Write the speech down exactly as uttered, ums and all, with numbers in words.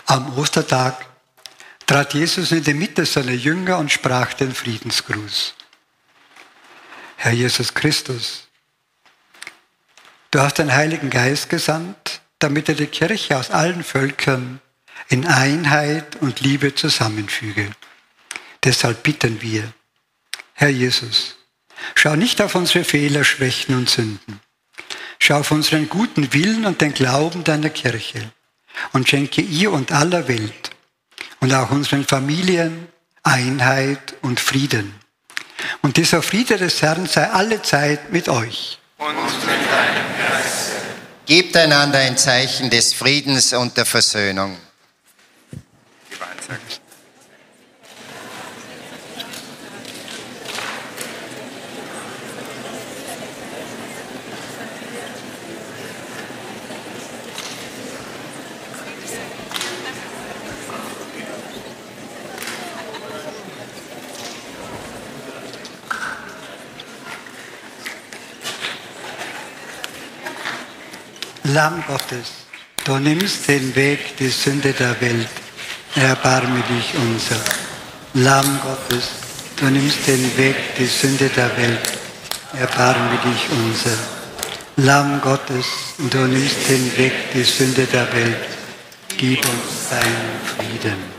Am Ostertag trat Jesus in die Mitte seiner Jünger und sprach den Friedensgruß. Herr Jesus Christus, du hast den Heiligen Geist gesandt, damit er die Kirche aus allen Völkern in Einheit und Liebe zusammenfüge. Deshalb bitten wir, Herr Jesus, schau nicht auf unsere Fehler, Schwächen und Sünden. Schau auf unseren guten Willen und den Glauben deiner Kirche und schenke ihr und aller Welt und auch unseren Familien Einheit und Frieden. Und dieser Friede des Herrn sei alle Zeit mit euch. Und mit deinem Geist. Gebt einander ein Zeichen des Friedens und der Versöhnung. Lamm Gottes, du nimmst den Weg, die Sünde der Welt, erbarme dich unser. Lamm Gottes, du nimmst den Weg, die Sünde der Welt, erbarme dich unser. Lamm Gottes, du nimmst den Weg, die Sünde der Welt, gib uns deinen Frieden.